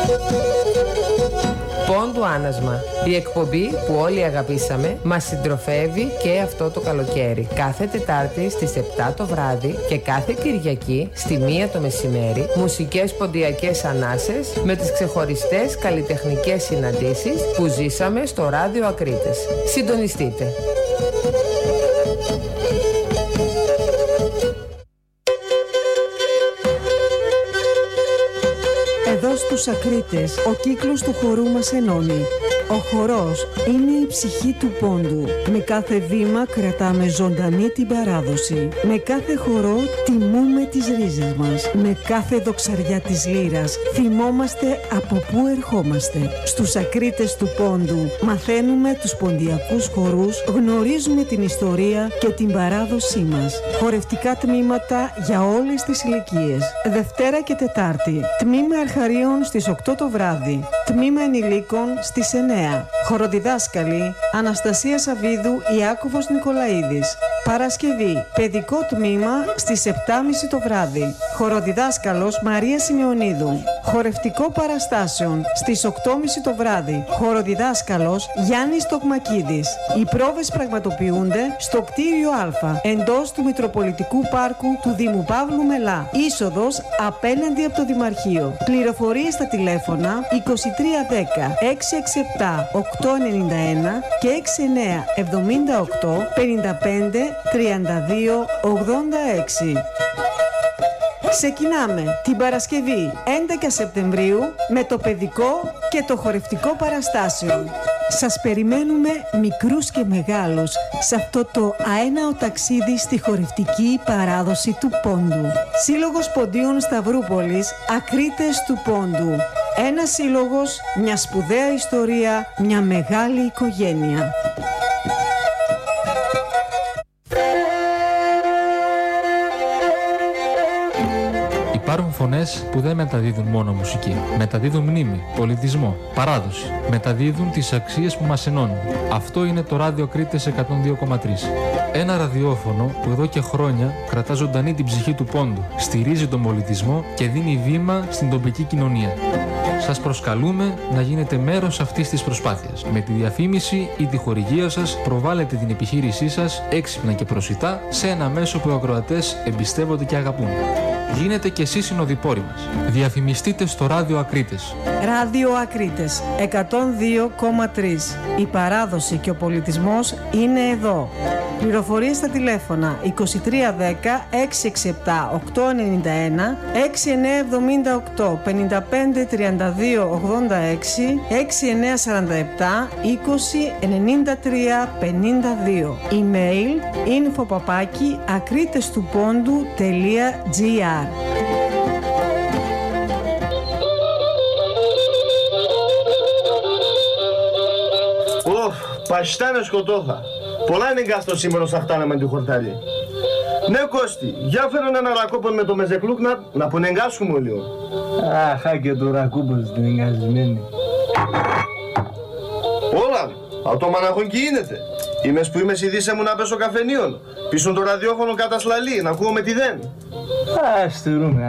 Πόντου Άνασμα. Η εκπομπή που όλοι αγαπήσαμε μας συντροφεύει και αυτό το καλοκαίρι. Κάθε Τετάρτη στις 7 το βράδυ και κάθε Κυριακή στη 1 το μεσημέρι, μουσικές ποντιακές ανάσες με τις ξεχωριστές καλλιτεχνικές συναντήσεις που ζήσαμε στο Ράδιο Ακρίτες. Συντονιστείτε. Εδώ στους Ακρίτες, ο κύκλος του χορού μας ενώνει. Ο χορός είναι η ψυχή του πόντου. Με κάθε βήμα κρατάμε ζωντανή την παράδοση. Με κάθε χορό τιμούμε τις ρίζες μας. Με κάθε δοξαριά της λύρας θυμόμαστε από πού ερχόμαστε. Στους Ακρίτες του πόντου μαθαίνουμε τους ποντιακούς χορούς, γνωρίζουμε την ιστορία και την παράδοσή μας. Χορευτικά τμήματα για όλες τις ηλικίες. Δευτέρα και Τετάρτη. Τμήμα Αρχαρίων στις 8 το βράδυ. Τμήμα Ενηλίκων στις 9. Χοροδιδάσκαλοι Αναστασία Σαββίδου, Ιάκωβος Νικολαίδης. Παρασκευή, παιδικό τμήμα στις 7.30 το βράδυ. Χοροδιδάσκαλος Μαρία Σημεωνίδου. Χορευτικό παραστάσεων στις 8.30 το βράδυ. Χοροδιδάσκαλος Γιάννης Τοκμακίδης. Οι πρόβες πραγματοποιούνται στο κτίριο Α, εντός του Μητροπολιτικού Πάρκου του Δήμου Παύλου Μελά. Είσοδος απέναντι από το Δημαρχείο. Πληροφορίες στα τηλέφωνα 2310 667 891 και 6978 55 32 86. Ξεκινάμε την Παρασκευή 11 Σεπτεμβρίου με το παιδικό και το χορευτικό παραστάσιο. Σας περιμένουμε μικρούς και μεγάλους σε αυτό το αέναο ταξίδι στη χορευτική παράδοση του πόντου. Σύλλογος Ποντίων Σταυρούπολης, Ακρίτες του πόντου. Ένας σύλλογος, μια σπουδαία ιστορία, μια μεγάλη οικογένεια. Υπάρχουν φωνές που δεν μεταδίδουν μόνο μουσική. Μεταδίδουν μνήμη, πολιτισμό, παράδοση. Μεταδίδουν τις αξίες που μας ενώνουν. Αυτό είναι το Ράδιο Ακρίτες 102,3. Ένα ραδιόφωνο που εδώ και χρόνια κρατά ζωντανή την ψυχή του πόντου, στηρίζει τον πολιτισμό και δίνει βήμα στην τοπική κοινωνία. Σας προσκαλούμε να γίνετε μέρος αυτής της προσπάθειας. Με τη διαφήμιση ή τη χορηγία σας προβάλλετε την επιχείρησή σας έξυπνα και προσιτά σε ένα μέσο που οι ακροατές εμπιστεύονται και αγαπούν. Γίνετε κι εσείς συνοδοιπόροι μας. Διαφημιστείτε στο Ράδιο Ακρίτες. Ράδιο Ακρίτες 102,3. Η παράδοση και ο πολιτισμός είναι εδώ. Πληροφορίες στα τηλέφωνα 2310 667 891 6978 55 32 86 6947 20 93 52. Email info@akritestupondou.gr. Παστάνε σκοτώθα. Πολλά είναι γκάστο σήμερα θα φτάναμε τη χορταλή. Ναι Κώστη, για φέρον ένα ρακόπον με το μεζεκλούκ να πονεγκάσουμε λίγο. Αχα και το ρακούπον στην εγκασμένη. Όλα, από το μαναχονκι γίνεται. Είμαι που είμαι ειδήσε μου να πέσω καφενείων. Πίσω το ραδιόφωνο κατασλαλεί, να ακούω με τι δεν. Ας τουρούμε.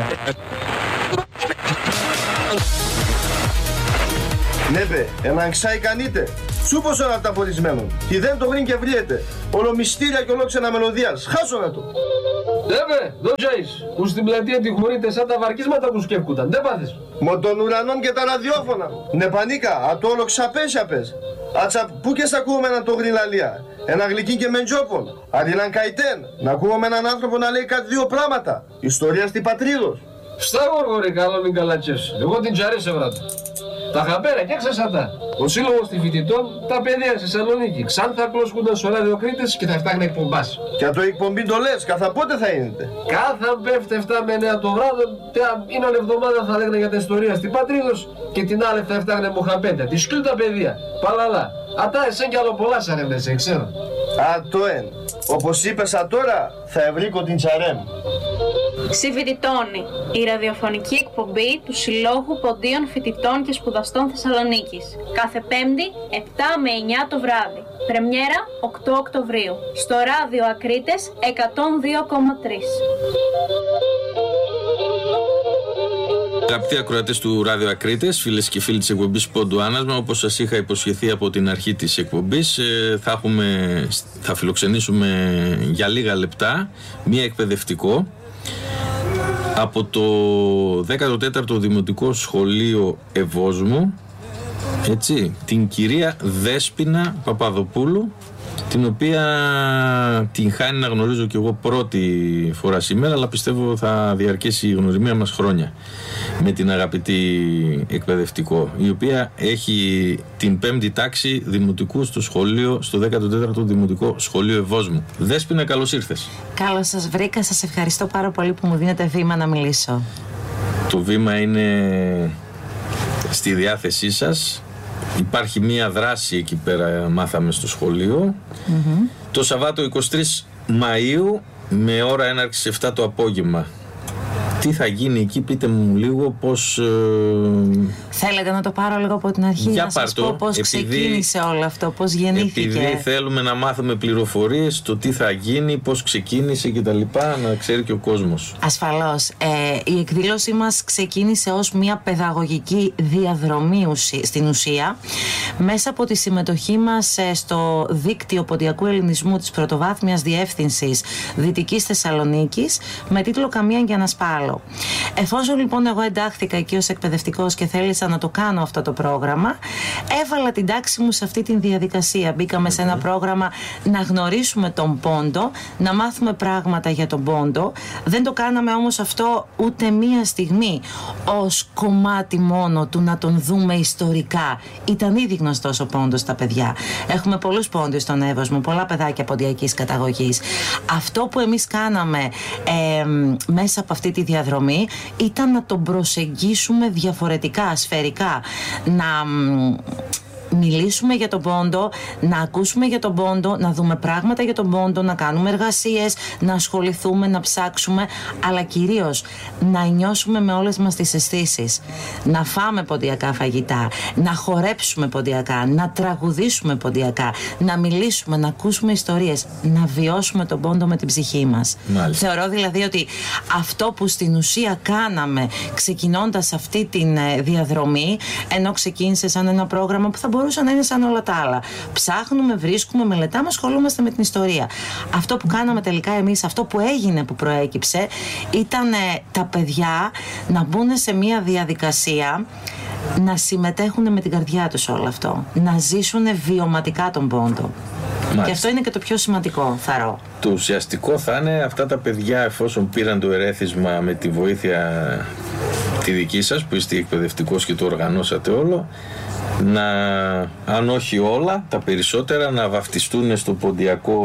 Ναι παι, έναν ξάι κανείτε. Σούπος όλα τα πορισμένων. Τι δεν το βρήν και βριέται. Όλο μυστήρια και όλο ξένα μελωδίας. Χάσω να το. Δέμε, δω τζάις, που στην πλατεία τη χωρείτε σαν τα βαρκίσματα που σκέφκουταν. Δεν πάθεις. Μο των ουρανών και τα ραδιόφωνα. Ναι πανίκα, ατό όλο ξαπέσιαπες. Άτσα, πού και σ' ακούμε έναν το γρυλαλία. Ένα γλυκί και μεντζόπον. Αντί έναν καητέν. Να ακούμε έναν άνθρωπο να λέει κάτι δύο πράγματα. Ιστορία στη πατρίδος. Στα γοργορή, καλό μην καλατσές. Εγώ την τζαρέσε βράδυ. Τα χαμπέρα και ξεσατά. Ο σύλλογος των φοιτητών, τα παιδιά στη Θεσσαλονίκη. Ξάνθα κλώσκονταν στο Ράδιο Ακρίτες και θα φτιάχνει εκπομπάς. Και το εκπομπή το λες, καθα πότε θα γίνεται. Κάθε πέφτει 7 με 9 το βράδυ, είναι όλη εβδομάδα θα λέγανε για τα ιστορία στην Πατρίδος και την άλλη θα φτιάχνει μοχαπέντε. Τη σκύλ τα παιδιά. Παλαλά. Ατά εσέν κι άλλο πολλά σαρεύνεσαι, ξέρω. Α, το εν. Όπως είπες τώρα, θα ευρύκω την τσαρέμ. Συμφοιτητώνει, η ραδιοφωνική εκπομπή του Συλλόγου Ποντίων Φοιτητών και Σπουδαστών Θεσσαλονίκης. Κάθε Πέμπτη, 7 με 9 το βράδυ. Πρεμιέρα, 8 Οκτωβρίου. Στο Ράδιο Ακρίτες 102,3. Αγαπητοί ακροατές του Ράδιο Ακρίτες, φίλες και φίλοι της εκπομπής Πόντου Άνασμα, όπως σας είχα υποσχεθεί από την αρχή της εκπομπής, θα φιλοξενήσουμε για λίγα λεπτά μία εκπαιδευτικό από το 14ο Δημοτικό Σχολείο Ευόσμου, έτσι, την κυρία Δέσποινα Παπαδοπούλου, την οποία την χάνει να γνωρίζω και εγώ πρώτη φορά σήμερα, αλλά πιστεύω θα διαρκέσει η γνωριμία μας χρόνια με την αγαπητή εκπαιδευτικό, η οποία έχει την 5η τάξη δημοτικού στο 14ο Δημοτικό Σχολείο Ευόσμου. Δέσποινα, καλώς ήρθες. Καλώς σας βρήκα, σας ευχαριστώ πάρα πολύ που μου δίνετε βήμα να μιλήσω. Το βήμα είναι στη διάθεσή σας. Υπάρχει μία δράση εκεί πέρα, μάθαμε στο σχολείο. Το Σαββάτο 23 Μαΐου με ώρα έναρξης 7 το απόγευμα. Τι θα γίνει εκεί, πείτε μου λίγο πώς... Θέλετε να το πάρω λίγο από την αρχή, να σας πω πώς ξεκίνησε όλο αυτό, πώς γεννήθηκε? Επειδή θέλουμε να μάθουμε πληροφορίες, το τι θα γίνει, πώς ξεκίνησε και τα λοιπά, να ξέρει και ο κόσμος. Ασφαλώς. Η εκδήλωσή μας ξεκίνησε ως μια παιδαγωγική διαδρομή στην ουσία, μέσα από τη συμμετοχή μας στο δίκτυο ποντιακού ελληνισμού της Πρωτοβάθμιας Διεύθυνσης Δυτικής Θεσσαλονίκης, με τίτλο «Καμία για να σπάλω». Εφόσον λοιπόν εγώ εντάχθηκα εκεί ως εκπαιδευτικός και θέλησα να το κάνω αυτό το πρόγραμμα, έβαλα την τάξη μου σε αυτή τη διαδικασία. Μπήκαμε σε ένα πρόγραμμα να γνωρίσουμε τον πόντο, να μάθουμε πράγματα για τον πόντο. Δεν το κάναμε όμως αυτό ούτε μία στιγμή ως κομμάτι μόνο του να τον δούμε ιστορικά. Ήταν ήδη γνωστός ο πόντος στα παιδιά. Έχουμε πολλούς πόντους στον Εύωσμο, πολλά παιδάκια ποντιακής καταγωγής. Αυτό που εμείς κάναμε μέσα από αυτή τη διαδρομή ήταν να τον προσεγγίσουμε διαφορετικά, σφαιρικά, να μιλήσουμε για τον πόντο, να ακούσουμε για τον πόντο, να δούμε πράγματα για τον πόντο, να κάνουμε εργασίες, να ασχοληθούμε, να ψάξουμε, αλλά κυρίως να νιώσουμε με όλες μας τις αισθήσεις. Να φάμε ποντιακά φαγητά, να χορέψουμε ποντιακά, να τραγουδήσουμε ποντιακά, να μιλήσουμε, να ακούσουμε ιστορίες, να βιώσουμε τον πόντο με την ψυχή μας. Μάλιστα. Θεωρώ δηλαδή ότι αυτό που στην ουσία κάναμε ξεκινώντας αυτή τη διαδρομή, ενώ ξεκίνησε σαν ένα πρόγραμμα που θα μπορούσε να είναι σαν όλα τα άλλα. Ψάχνουμε, βρίσκουμε, μελετάμε, ασχολούμαστε με την ιστορία. Αυτό που κάναμε τελικά εμείς, αυτό που έγινε, που προέκυψε, ήταν τα παιδιά να μπουν σε μια διαδικασία να συμμετέχουν με την καρδιά τους όλο αυτό. Να ζήσουν βιωματικά τον πόντο. Μάλιστα. Και αυτό είναι και το πιο σημαντικό, θαρώ. Το ουσιαστικό θα είναι αυτά τα παιδιά, εφόσον πήραν το ερέθισμα με τη βοήθεια τη δική σας, που είστε εκπαιδευτικός και το οργανώσατε όλο, να, αν όχι όλα, τα περισσότερα να βαφτιστούν στο ποντιακό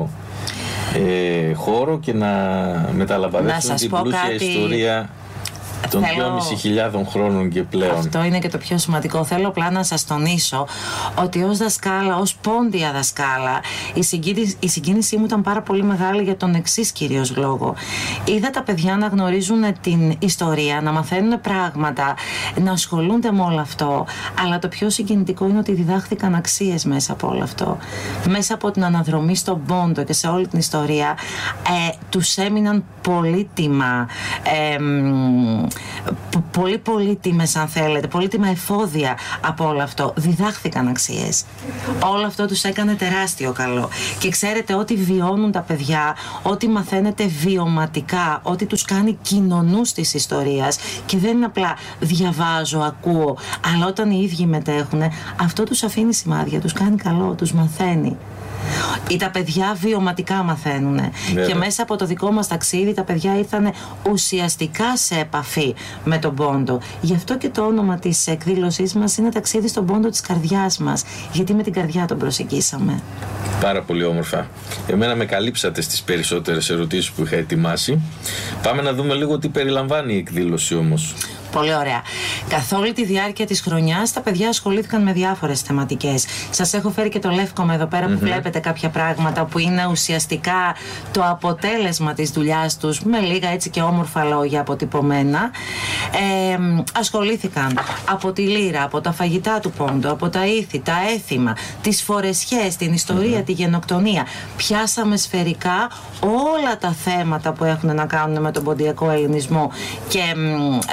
χώρο και να μεταλαμπαδεύσουν την πλούσια ιστορία των 2.500 χρόνων και πλέον. Αυτό είναι και το πιο σημαντικό. Θέλω απλά να σας τονίσω ότι ως δασκάλα, ως πόντια δασκάλα, η συγκίνησή μου ήταν πάρα πολύ μεγάλη για τον εξής κυρίως λόγο. Είδα τα παιδιά να γνωρίζουν την ιστορία, να μαθαίνουν πράγματα, να ασχολούνται με όλο αυτό, αλλά το πιο συγκινητικό είναι ότι διδάχθηκαν αξίες μέσα από όλο αυτό. Μέσα από την αναδρομή στον πόντο και σε όλη την ιστορία, τους έμειναν πολύτιμα, πολύ πολύτιμες, αν θέλετε, πολύτιμα εφόδια από όλο αυτό. Διδάχθηκαν αξίες. Όλο αυτό τους έκανε τεράστιο καλό. Και ξέρετε, ό,τι βιώνουν τα παιδιά, ό,τι μαθαίνετε βιωματικά, ό,τι τους κάνει κοινωνούς της ιστορίας, και δεν είναι απλά διαβάζω, ακούω, αλλά όταν οι ίδιοι μετέχουν, αυτό τους αφήνει σημάδια, τους κάνει καλό, τους μαθαίνει. Τα παιδιά βιωματικά μαθαίνουν. Και μέσα από το δικό μας ταξίδι τα παιδιά ήρθαν ουσιαστικά σε επαφή με τον πόντο. Γι' αυτό και το όνομα της εκδήλωσής μας είναι ταξίδι στον πόντο της καρδιάς μας, γιατί με την καρδιά τον προσεγγίσαμε. Πάρα πολύ όμορφα. Εμένα με καλύψατε στις περισσότερες ερωτήσεις που είχα ετοιμάσει. Πάμε να δούμε λίγο τι περιλαμβάνει η εκδήλωση όμως. Πολύ ωραία. Καθ' όλη τη διάρκεια της χρονιάς τα παιδιά ασχολήθηκαν με διάφορες θεματικές. Σας έχω φέρει και το λεύκομα εδώ πέρα που βλέπετε κάποια πράγματα που είναι ουσιαστικά το αποτέλεσμα της δουλειάς τους, με λίγα έτσι και όμορφα λόγια αποτυπωμένα. Ασχολήθηκαν από τη λύρα, από τα φαγητά του πόντου, από τα ήθη, τα έθιμα, τις φορεσιές, την ιστορία, τη γενοκτονία. Πιάσαμε σφαιρικά όλα τα θέματα που έχουν να κάνουν με τον ποντιακό ελληνισμό και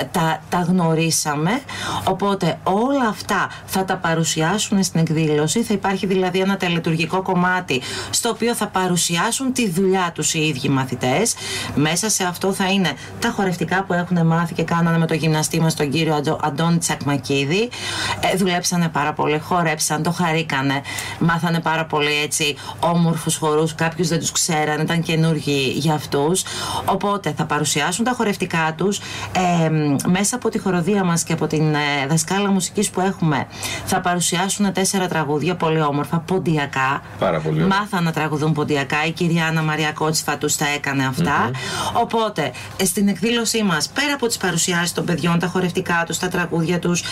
τα γνωρίσαμε, οπότε όλα αυτά θα τα παρουσιάσουν στην εκδήλωση. Θα υπάρχει δηλαδή ένα τελετουργικό κομμάτι στο οποίο θα παρουσιάσουν τη δουλειά τους οι ίδιοι μαθητές. Μέσα σε αυτό θα είναι τα χορευτικά που έχουν μάθει και κάνανε με το γυμναστή μας τον κύριο Αντώνη Τσακμακίδη. Δουλέψανε πάρα πολύ, χορέψαν, το χαρήκανε, μάθανε πάρα πολύ έτσι όμορφους χορούς, κάποιους δεν τους ξέρανε, ήταν καινούργιοι για αυτούς. Οπότε θα παρουσιάσουν τα χορευτικά τους μέσα από τη χοροδία μας και από την δασκάλα μουσικής που έχουμε. Θα παρουσιάσουν 4 τραγούδια πολύ όμορφα, ποντιακά. Πάρα πολύ. Μάθαν να τραγουδούν ποντιακά. Η κυρία Άννα Μαρία Κότσιφα τους τα έκανε αυτά. Οπότε στην εκδήλωσή μας, πέρα από τις παρουσιάσεις των παιδιών, τα χορευτικά τους, τα τραγούδια τους,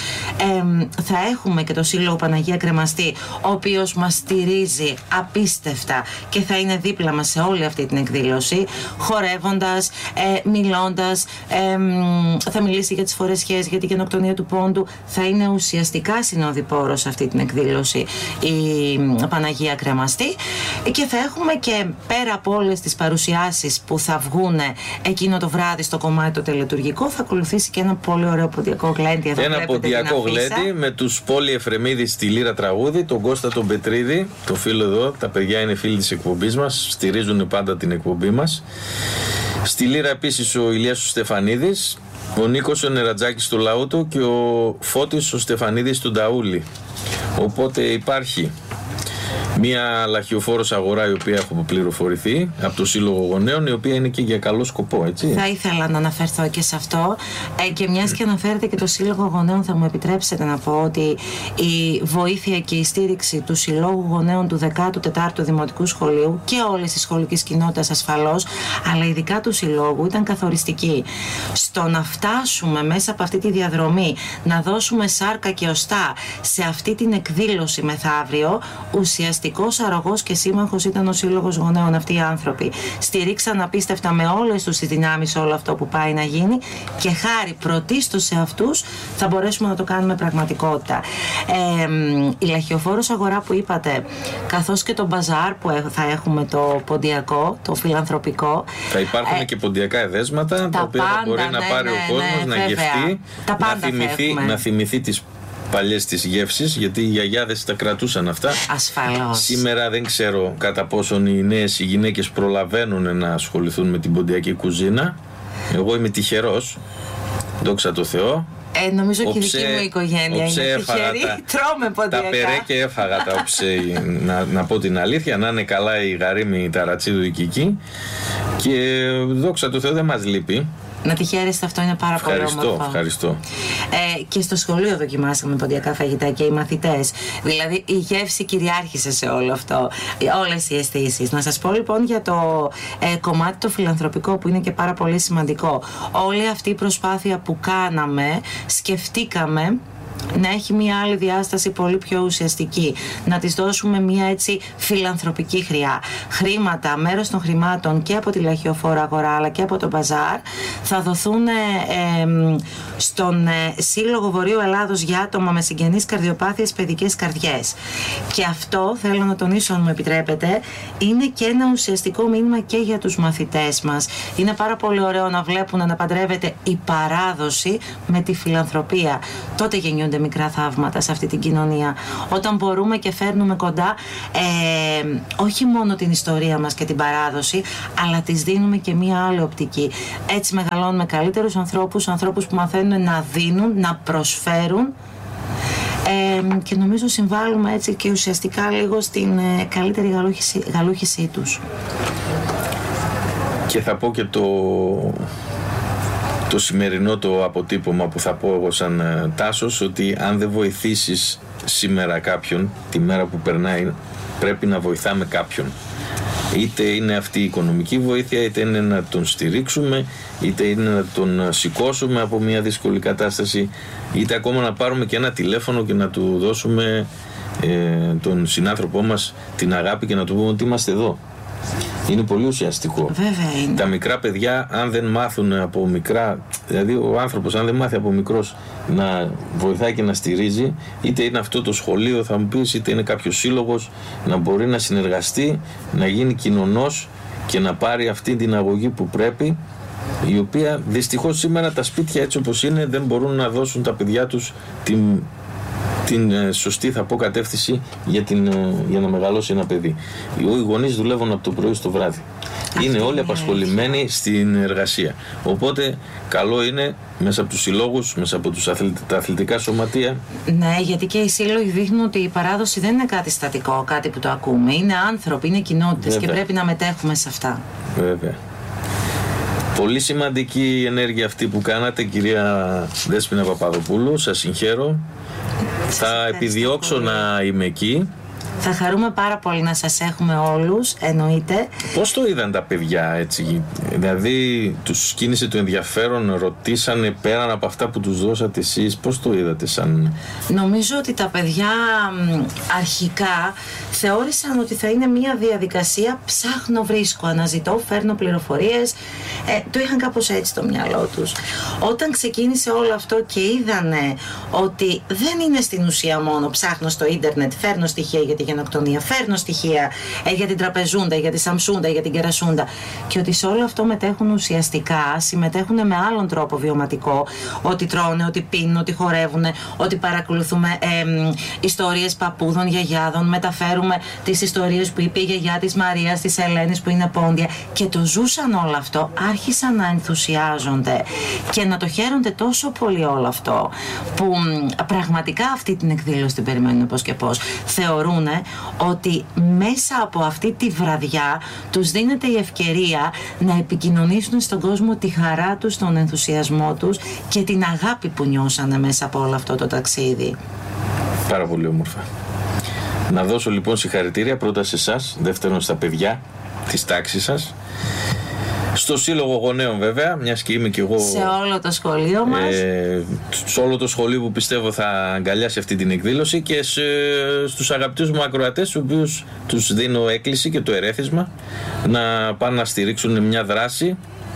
θα έχουμε και το Σύλλογο Παναγία Κρεμαστή, ο οποίος μας στηρίζει απίστευτα και θα είναι δίπλα μας σε όλη αυτή την εκδήλωση, χορεύοντας, μιλώντας, θα μιλήσει για τις φορεσιές, για την γενοκτονία του πόντου. Θα είναι ουσιαστικά συνοδοιπόρος σε αυτή την εκδήλωση η Παναγία Κρεμαστή, και θα έχουμε και πέρα από όλες τις παρουσιάσεις που θα βγουν εκείνο το βράδυ στο κομμάτι το τελετουργικό, θα ακολουθήσει και ένα πολύ ωραίο ποντιακό γλέντι. Ένα ποντιακό γλέντι με τους Πόλη Εφρεμίδη στη λύρα τραγούδι, τον Κώστα τον Πετρίδη, το φίλο εδώ, τα παιδιά είναι φίλοι της εκπομπής μας, στηρίζουν πάντα την εκπομπή μας. Στη λύρα επίσης ο Ηλίας ο Στεφανίδης, ο Νίκος ο Νερατζάκης του Λαούτου και ο Φώτης ο Στεφανίδης του Νταούλη. Οπότε υπάρχει μια λαχιοφόρος αγορά, η οποία έχω πληροφορηθεί από το Σύλλογο Γονέων, η οποία είναι και για καλό σκοπό, έτσι. Θα ήθελα να αναφερθώ και σε αυτό, και μιας και αναφέρετε και το Σύλλογο Γονέων, θα μου επιτρέψετε να πω ότι η βοήθεια και η στήριξη του Συλλόγου Γονέων του 14ου Δημοτικού Σχολείου και όλης της σχολικής κοινότητας ασφαλώς, αλλά ειδικά του Συλλόγου, ήταν καθοριστική στο να φτάσουμε μέσα από αυτή τη διαδρομή, να δώσουμε σάρκα και οστά σε αυτή την εκδήλωση μεθαύριο. Ουσιαστικός αρρωγός και σύμμαχος ήταν ο Σύλλογος Γονέων. Αυτοί οι άνθρωποι στηρίξαν απίστευτα με όλες τους τις δυνάμεις όλο αυτό που πάει να γίνει, και χάρη πρωτίστως σε αυτούς θα μπορέσουμε να το κάνουμε πραγματικότητα. Η λαχιοφόρος αγορά που είπατε, καθώς και το μπαζάρ που θα έχουμε, το ποντιακό, το φιλανθρωπικό. Θα υπάρχουν και ποντιακά εδέσματα τα οποία θα μπορεί να πάρει ο κόσμος, να γευτεί, να θυμηθεί τις παλιές τις γεύσεις, γιατί οι γιαγιάδες τα κρατούσαν αυτά. Ασφαλώς. Σήμερα δεν ξέρω κατά πόσον οι νέες οι γυναίκες προλαβαίνουν να ασχοληθούν με την ποντιακή κουζίνα. Εγώ είμαι τυχερός, δόξα τω Θεώ. Νομίζω και η δική μου οικογένεια είναι τυχερή. Τρώμε ποντιακά. Τα περέ και έφαγα τα οψέ, να πω την αλήθεια, να είναι καλά η Γαρίμη, η Ταρατσίδου, η Κική, και δόξα τω Θεώ δεν μας λείπει. Να τη χαίρεστε, αυτό είναι πάρα πολύ όμορφο. Ευχαριστώ. Και στο σχολείο δοκιμάσαμε ποντιακά φαγητά και οι μαθητές. Δηλαδή η γεύση κυριάρχησε σε όλο αυτό. Όλες οι αισθήσεις. Να σας πω λοιπόν για το κομμάτι το φιλανθρωπικό, που είναι και πάρα πολύ σημαντικό. Όλη αυτή η προσπάθεια που κάναμε, σκεφτήκαμε να έχει μια άλλη διάσταση πολύ πιο ουσιαστική, να της δώσουμε μια έτσι φιλανθρωπική χρειά. Χρήματα, μέρος των χρημάτων και από τη λαχιοφόρα αγορά αλλά και από το μπαζάρ θα δοθούν στον Σύλλογο Βορείου Ελλάδος για άτομα με συγγενείς καρδιοπάθειες, παιδικές καρδιές. Και αυτό θέλω να τονίσω, αν μου επιτρέπετε, είναι και ένα ουσιαστικό μήνυμα και για τους μαθητές μας. Είναι πάρα πολύ ωραίο να βλέπουν να παντρεύεται η παράδοση με τη φιλανθρωπία. Τότε γεννιούνται μικρά θαύματα σε αυτή την κοινωνία. Όταν μπορούμε και φέρνουμε κοντά όχι μόνο την ιστορία μας και την παράδοση, αλλά τις δίνουμε και μία άλλη οπτική. Έτσι μεγαλώνουμε καλύτερους ανθρώπους, ανθρώπους που μαθαίνουν να δίνουν, να προσφέρουν, και νομίζω συμβάλλουμε έτσι και ουσιαστικά λίγο στην καλύτερη γαλούχησή τους. Και θα πω και το σημερινό το αποτύπωμα που θα πω εγώ σαν Τάσος, ότι αν δεν βοηθήσεις σήμερα κάποιον, τη μέρα που περνάει πρέπει να βοηθάμε κάποιον. Είτε είναι αυτή η οικονομική βοήθεια, είτε είναι να τον στηρίξουμε, είτε είναι να τον σηκώσουμε από μια δύσκολη κατάσταση, είτε ακόμα να πάρουμε και ένα τηλέφωνο και να του δώσουμε τον συνάνθρωπό μας την αγάπη και να του πούμε ότι είμαστε εδώ. Είναι πολύ ουσιαστικό. Βέβαια είναι. Τα μικρά παιδιά, αν δεν μάθουν από μικρά, δηλαδή ο άνθρωπος αν δεν μάθει από μικρός να βοηθάει και να στηρίζει, είτε είναι αυτό το σχολείο θα μου πεις, είτε είναι κάποιος σύλλογος, να μπορεί να συνεργαστεί, να γίνει κοινωνός και να πάρει αυτή την αγωγή που πρέπει, η οποία δυστυχώς σήμερα τα σπίτια έτσι όπως είναι δεν μπορούν να δώσουν τα παιδιά τους την σωστή, θα πω, κατεύθυνση για να μεγαλώσει ένα παιδί. Οι γονείς δουλεύουν από το πρωί στο βράδυ. Είναι όλοι απασχολημένοι στην εργασία. Οπότε καλό είναι μέσα από τους συλλόγους, μέσα από τα αθλητικά σωματεία. Ναι, γιατί και οι σύλλογοι δείχνουν ότι η παράδοση δεν είναι κάτι στατικό, κάτι που το ακούμε. Είναι άνθρωποι, είναι κοινότητες και πρέπει να μετέχουμε σε αυτά. Βέβαια. Πολύ σημαντική η ενέργεια αυτή που κάνατε, κυρία Δέσποινα Παπαδοπούλου. Σας συγχαίρω. Θα επιδιώξω πολύ να είμαι εκεί. Θα χαρούμε πάρα πολύ να σας έχουμε όλους, εννοείται. Πώς το είδαν τα παιδιά έτσι? Δηλαδή τους κίνησε το ενδιαφέρον, ρωτήσανε πέραν από αυτά που τους δώσατε εσείς? Πώς το είδατε σαν... Νομίζω ότι τα παιδιά αρχικά θεώρησαν ότι θα είναι μια διαδικασία ψάχνω, βρίσκω, αναζητώ, φέρνω πληροφορίες. Το είχαν κάπως έτσι στο μυαλό τους. Όταν ξεκίνησε όλο αυτό και είδανε ότι δεν είναι στην ουσία μόνο ψάχνω στο ίντερνετ, φέρνω στοιχεία για τη γενοκτονία, φέρνω στοιχεία για την τραπεζούντα, για τη σαμσούντα, για την κερασούντα, και ότι σε όλο αυτό μετέχουν ουσιαστικά, συμμετέχουν με άλλον τρόπο βιωματικό, ότι τρώνε, ότι πίνουν, ότι χορεύουν, ότι παρακολουθούμε ιστορίες παππούδων, γιαγιάδων, μεταφέρουμε τις ιστορίες που είπε η γιαγιά της Μαρίας, της Ελένης που είναι πόντια, και το ζούσαν όλο αυτό, άρχισαν να ενθουσιάζονται και να το χαίρονται τόσο πολύ όλο αυτό, που πραγματικά αυτή την εκδήλωση την περιμένουν πώς και πώς. Θεωρούν ότι μέσα από αυτή τη βραδιά τους δίνεται η ευκαιρία να επικοινωνήσουν στον κόσμο τη χαρά τους, τον ενθουσιασμό τους και την αγάπη που νιώσανε μέσα από όλο αυτό το ταξίδι. Πάρα πολύ όμορφα. Να δώσω λοιπόν συγχαρητήρια πρώτα σε εσάς, δεύτερον στα παιδιά της τάξης σας, στο Σύλλογο Γονέων βέβαια, μιας και είμαι και εγώ σε όλο το σχολείο μας, σε όλο το σχολείο που πιστεύω θα αγκαλιάσει αυτή την εκδήλωση, και στους αγαπητούς μου ακροατές, στους οποίους τους δίνω έκκληση και το ερέθισμα να πάνε να στηρίξουν μια δράση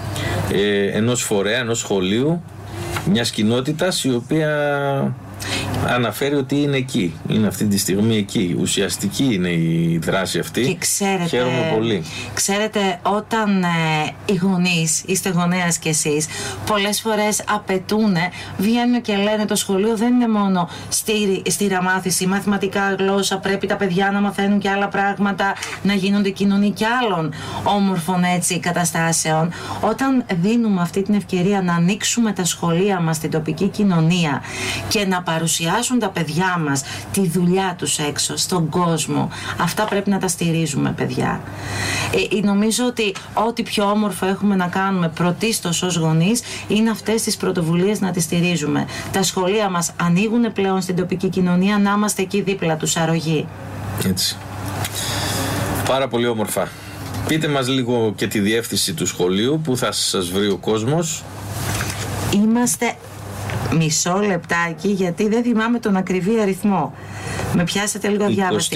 ενός φορέα, ενός σχολείου, μιας κοινότητας η οποία αναφέρει ότι είναι εκεί, είναι αυτή τη στιγμή εκεί. Ουσιαστική είναι η δράση αυτή. Και ξέρετε, χαίρομαι πολύ. Ξέρετε, όταν οι γονείς, είστε γονέας κι εσείς, πολλές φορές απαιτούν, βγαίνουν και λένε το σχολείο δεν είναι μόνο στήρα μάθηση, μαθηματικά, γλώσσα, πρέπει τα παιδιά να μαθαίνουν και άλλα πράγματα, να γίνονται κοινωνοί και άλλων όμορφων έτσι καταστάσεων. Όταν δίνουμε αυτή την ευκαιρία να ανοίξουμε τα σχολεία μας στην τοπική κοινωνία και να παρουσιάσουν τα παιδιά μας τη δουλειά τους έξω, στον κόσμο, αυτά πρέπει να τα στηρίζουμε, παιδιά. Νομίζω ότι ό,τι πιο όμορφο έχουμε να κάνουμε πρωτίστως ως γονείς είναι αυτές τις πρωτοβουλίες να τις στηρίζουμε. Τα σχολεία μας ανοίγουν πλέον στην τοπική κοινωνία, να είμαστε εκεί δίπλα τους, αρρωγοί. Έτσι. Πάρα πολύ όμορφα. Πείτε μας λίγο και τη διεύθυνση του σχολείου, που θα σας βρει ο κόσμος. Είμαστε... Μισό λεπτάκι, γιατί δεν θυμάμαι τον ακριβή αριθμό. Με πιάσατε λίγο αδιάβαστη.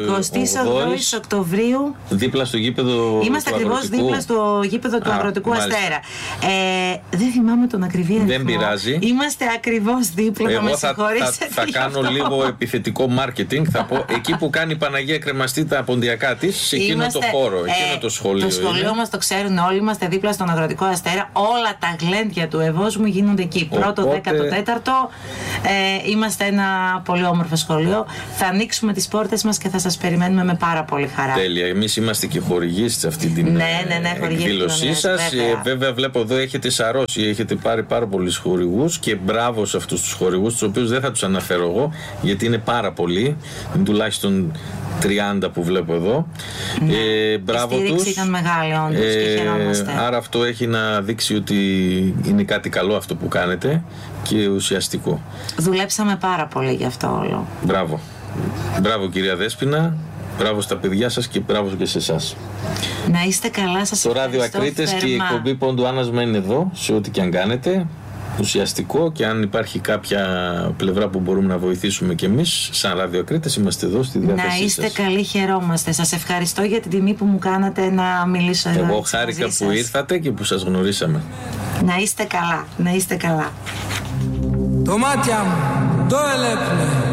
28 Οκτωβρίου. Δίπλα στο γήπεδο. Είμαστε ακριβώς δίπλα στο γήπεδο του Αγροτικού Αστέρα. Δεν θυμάμαι τον ακριβή αριθμό. Δεν πειράζει. Είμαστε ακριβώς δίπλα. Εγώ θα κάνω λίγο επιθετικό marketing. Θα πω εκεί που κάνει η Παναγία Κρεμαστή τα ποντιακά της, σε εκείνο το χώρο, εκείνο το σχολείο. Το σχολείο μας το ξέρουν όλοι. Είμαστε δίπλα στον Αγροτικό Αστέρα. Όλα τα γλέντια του Ευόσμου γίνονται εκεί. Πρώτο, 14ο. Είμαστε ένα πολύ όμορφο σχολείο. Θα ανοίξουμε τις πόρτες μας και θα σας περιμένουμε με πάρα πολύ χαρά. Τέλεια. Εμείς είμαστε και χορηγοί σε αυτή την εκδήλωσή σας. Βέβαια βλέπω εδώ έχετε σαρώσει, έχετε πάρει πάρα πολλούς χορηγούς, και μπράβο σε αυτούς τους χορηγούς, τους οποίους δεν θα τους αναφέρω εγώ γιατί είναι πάρα πολλοί, τουλάχιστον 30 που βλέπω εδώ. Μπράβο τους. Η στήριξη ήταν μεγάλη όντως και χαιρόμαστε. Άρα αυτό έχει να δείξει ότι είναι κάτι καλό αυτό που κάνετε και ουσιαστικό. Δουλέψαμε πάρα πολύ γι' αυτό όλο. Μπράβο. Μπράβο κυρία Δέσποινα. Μπράβο στα παιδιά σας και μπράβο και σε εσάς. Να είστε καλά, σας ευχαριστώ. Το Ράδιο Ακρίτες και η εκπομπή Πόντου Άνασμα είναι εδώ, σε ό,τι και αν κάνετε. Ουσιαστικό, και αν υπάρχει κάποια πλευρά που μπορούμε να βοηθήσουμε κι εμείς, σαν Ράδιο Ακρίτες, είμαστε εδώ στη διάθεσή σας. Να είστε καλοί, χαιρόμαστε. Σας ευχαριστώ για την τιμή που μου κάνατε να μιλήσω εδώ. Εγώ χάρηκα που ήρθατε και που σας γνωρίσαμε. Να είστε καλά, να είστε καλά. Το μάτια μου το έλεπνε.